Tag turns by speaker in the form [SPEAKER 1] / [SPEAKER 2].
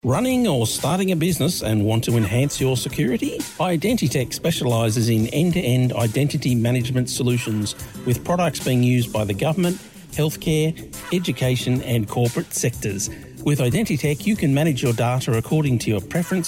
[SPEAKER 1] Running or starting a business and want to enhance your security? Identitech specialises in end-to-end identity management solutions with products being used by the government, healthcare, education and corporate sectors. With Identitech, you can manage your data according to your preference